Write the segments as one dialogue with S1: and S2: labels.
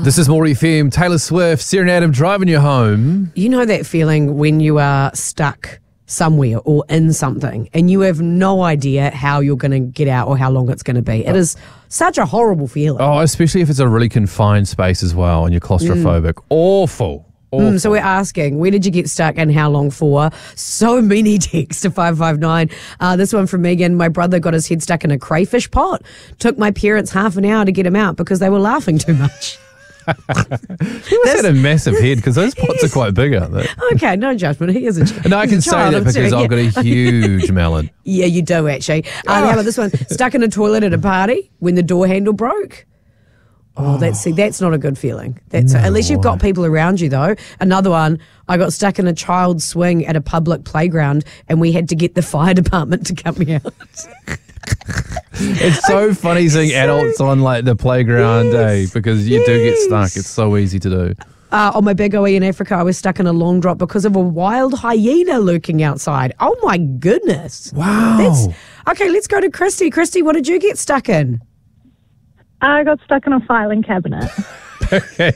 S1: This is More FM. Taylor Swift, Sarah and Adam driving you home.
S2: You know that feeling when you are stuck somewhere or in something and you have no idea how you're going to get out or how long it's going to be. It is such a horrible feeling.
S1: Oh, especially if it's a really confined space as well and you're claustrophobic. Awful.
S2: So we're asking, where did you get stuck and how long for? So many texts to 559. This one from Megan. My brother got his head stuck in a crayfish pot. Took my parents half an hour to get him out because they were laughing too much.
S1: He must have had a massive head because those pots are quite big, aren't they?
S2: Okay, no judgment. He is a
S1: No, I can say that because I've got a huge melon.
S2: Yeah, you do actually. How about this one? Stuck in a toilet at a party when the door handle broke. Oh, that's not a good feeling. Unless you've got people around you, though. Another one, I got stuck in a child's swing at a public playground and we had to get the fire department to come me out.
S1: It's so funny seeing adults on like the playground because you do get stuck. It's so easy to do.
S2: On my big OE in Africa, I was stuck in a long drop because of a wild hyena lurking outside. Oh, my goodness.
S1: Wow.
S2: Okay, let's go to Christy. Christy, what did you get stuck in?
S3: I got stuck in a filing cabinet.
S1: Okay.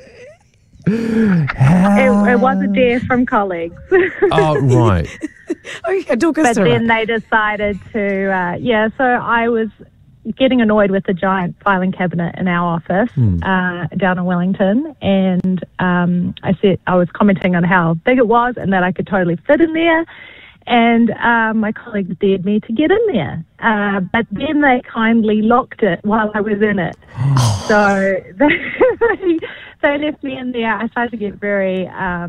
S3: It was a dare from colleagues.
S1: Oh, right.
S2: Okay, talk us
S3: But
S2: through
S3: then
S2: it.
S3: they decided to, so I was getting annoyed with the giant filing cabinet in our office down in Wellington, and I was commenting on how big it was and that I could totally fit in there. And my colleagues dared me to get in there. But then they kindly locked it while I was in it. So they left me in there. I started to get very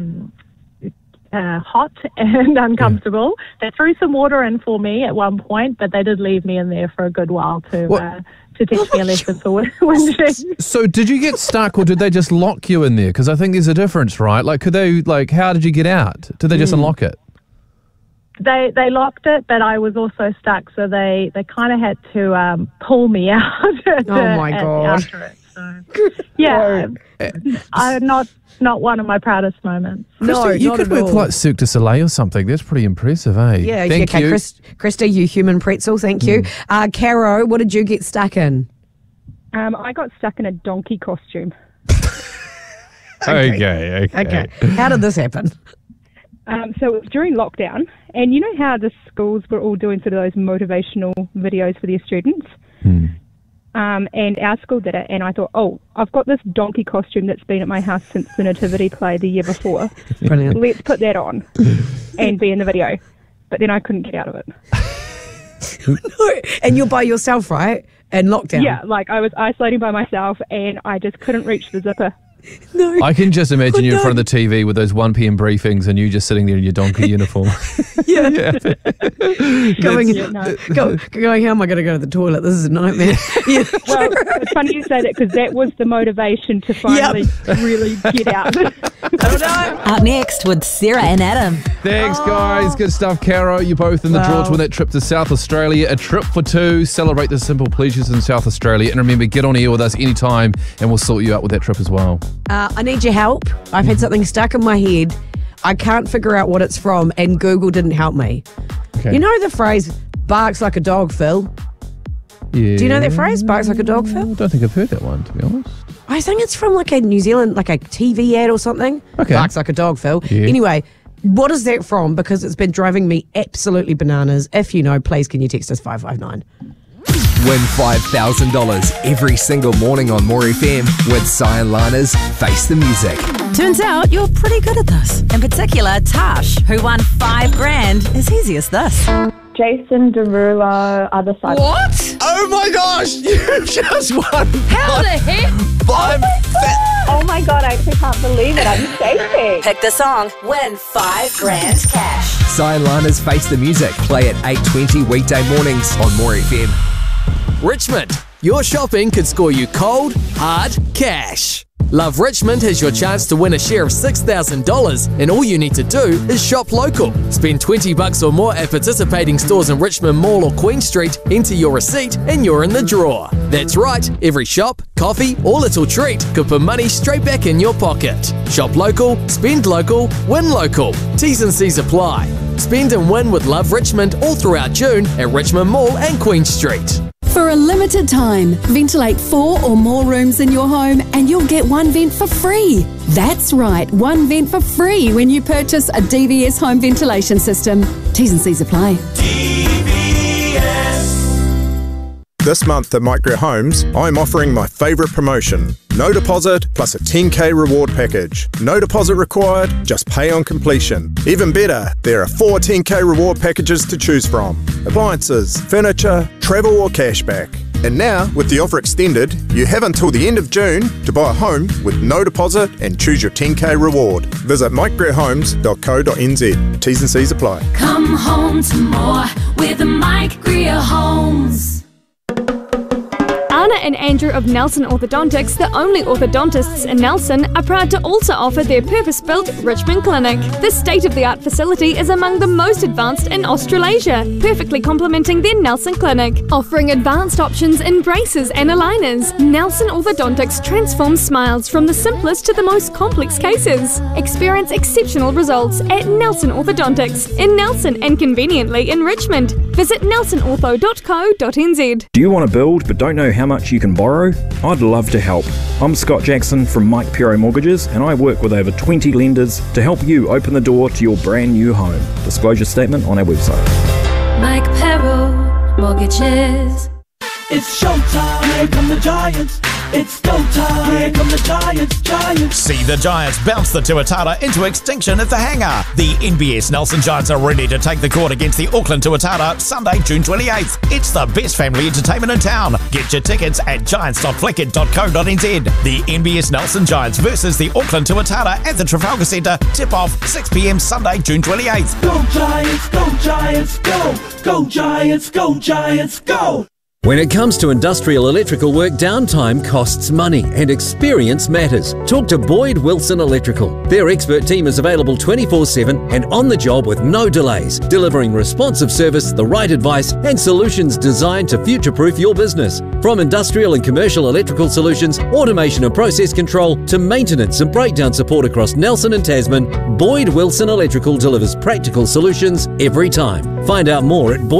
S3: hot and uncomfortable. They threw some water in for me at one point, but they did leave me in there for a good while to teach me a lesson for whinging.
S1: So did you get stuck or did they just lock you in there? Because I think there's a difference, right? Like, how did you get out? Did they just unlock it?
S3: They locked it, but I was also stuck, so they kind of had to pull me out.
S2: Oh my God!
S3: After it, so. Yeah, not one of my proudest moments.
S1: No, you could work like Cirque du Soleil or something. That's pretty impressive, eh?
S2: Yeah,
S1: Thank you.
S2: Christy, you human pretzel. Thank you. Caro, what did you get stuck in?
S4: I got stuck in a donkey costume.
S1: Okay.
S2: How did this happen?
S4: So it was during lockdown, and you know how the schools were all doing sort of those motivational videos for their students? And our school did it, and I thought, I've got this donkey costume that's been at my house since the nativity play the year before.
S2: Brilliant.
S4: Let's put that on and be in the video. But then I couldn't get out of it.
S2: No, and you're by yourself, right? And lockdown.
S4: Yeah, like I was isolating by myself, and I just couldn't reach the zipper.
S2: No.
S1: I can just imagine you in front of the TV with those 1 p.m. briefings and you just sitting there in your donkey uniform.
S2: Yeah. Going, how am I going to go to the toilet? This is a nightmare. Yeah.
S4: Well, it's funny you say that because that was the motivation to finally really get out.
S5: Up next with Sarah and Adam.
S1: Thanks, guys. Good stuff. Caro, you're both in the draw to win that trip to South Australia. A trip for two. Celebrate the simple pleasures in South Australia. And remember, get on air with us anytime and we'll sort you out with that trip as well.
S2: I need your help. I've had something stuck in my head. I can't figure out what it's from, and Google didn't help me.
S1: Okay.
S2: You know the phrase, barks like a dog, Phil?
S1: Yeah.
S2: Do you know that phrase, barks like a dog, Phil?
S1: I don't think I've heard that one, to be honest.
S2: I think it's from like a New Zealand, like a TV ad or something.
S1: Okay.
S2: Barks like a dog, Phil.
S1: Yeah.
S2: Anyway, what is that from? Because it's been driving me absolutely bananas. If you know, please can you text us 559.
S6: Win $5,000 every single morning on More FM with Cyan Lana's Face the Music.
S5: Turns out you're pretty good at this. In particular, Tash, who won $5,000, is easy as this.
S7: Jason Derulo, other side.
S5: What?
S6: Oh my gosh, you just won.
S5: How the heck?
S7: Oh my God, I actually can't believe it. I'm shaking.
S5: Pick the song, win $5,000 cash.
S6: Cyan Lana's Face the Music. Play at 8:20 weekday mornings on More FM. Richmond, your shopping could score you cold, hard cash. Love Richmond has your chance to win a share of $6,000, and all you need to do is shop local. Spend $20 or more at participating stores in Richmond Mall or Queen Street, enter your receipt, and you're in the draw. That's right, every shop, coffee, or little treat could put money straight back in your pocket. Shop local, spend local, win local. T's and C's apply. Spend and win with Love Richmond all throughout June at Richmond Mall and Queen Street.
S8: For a limited time, ventilate 4 or more rooms in your home and you'll get one vent for free. That's right, one vent for free when you purchase a DVS home ventilation system. T's and C's apply.
S9: This month at Micro Homes, I'm offering my favourite promotion. No deposit plus a 10k reward package. No deposit required, just pay on completion. Even better, there are 4 10k reward packages to choose from. Appliances, furniture, travel or cashback. And now, with the offer extended, you have until the end of June to buy a home with no deposit and choose your 10k reward. Visit micegreerhomes.co.nz. T's and C's apply.
S10: Come home to more with Mike Greer Homes.
S11: Anna and Andrew of Nelson Orthodontics, the only orthodontists in Nelson, are proud to also offer their purpose-built Richmond Clinic. This state-of-the-art facility is among the most advanced in Australasia, perfectly complementing their Nelson Clinic. Offering advanced options in braces and aligners, Nelson Orthodontics transforms smiles from the simplest to the most complex cases. Experience exceptional results at Nelson Orthodontics in Nelson and conveniently in Richmond. Visit nelsonortho.co.nz.
S12: Do you want to build but don't know how much you can borrow? I'd love to help. I'm Scott Jackson from Mike Pero Mortgages and I work with over 20 lenders to help you open the door to your brand new home. Disclosure statement on our website.
S10: Mike Pero Mortgages.
S13: It's showtime, here come the Giants. It's go time, here come the Giants, Giants.
S14: See the Giants bounce the Tuatara into extinction at the Hangar. The NBS Nelson Giants are ready to take the court against the Auckland Tuatara Sunday, June 28th. It's the best family entertainment in town. Get your tickets at giants.flickr.co.nz. The NBS Nelson Giants versus the Auckland Tuatara at the Trafalgar Centre. Tip-off 6 p.m. Sunday, June 28th.
S13: Go Giants, go Giants, go! Go Giants, go Giants, go!
S15: When it comes to industrial electrical work, downtime costs money and experience matters. Talk to Boyd Wilson Electrical. Their expert team is available 24/7 and on the job with no delays, delivering responsive service, the right advice and solutions designed to future-proof your business. From industrial and commercial electrical solutions, automation and process control, to maintenance and breakdown support across Nelson and Tasman, Boyd Wilson Electrical delivers practical solutions every time. Find out more at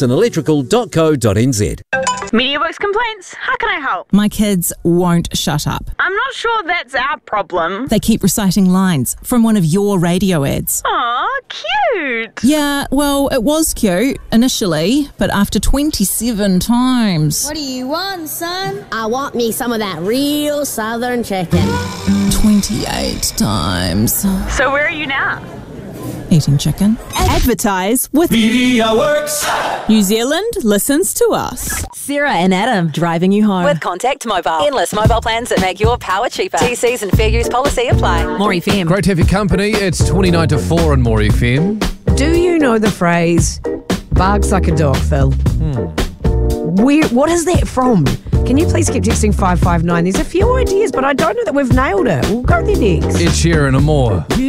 S15: boydwilsonelectrical.co.nz.
S16: MediaWorks complaints. How can I help?
S17: My kids won't shut up.
S16: I'm not sure that's our problem.
S17: They keep reciting lines from one of your radio ads.
S16: Aw, cute.
S17: Yeah, well, it was cute initially, but after 27 times.
S18: What do you want, son? I want me some of that real southern chicken.
S17: 28 times.
S16: So where are you now?
S17: Eating chicken.
S19: Advertise with MediaWorks. New Zealand listens to us.
S5: Sarah and Adam driving you home with Contact Mobile. Endless mobile plans that make your power cheaper. TCs and fair use policy apply. More FM.
S1: Great to have your company. It's 29 to 4 on More FM.
S2: Do you know the phrase, barks like a dog, Phil? What is that from? Can you please keep texting 559? There's a few ideas, but I don't know that we've nailed it. We'll go there next.
S1: Ed Sheeran and more.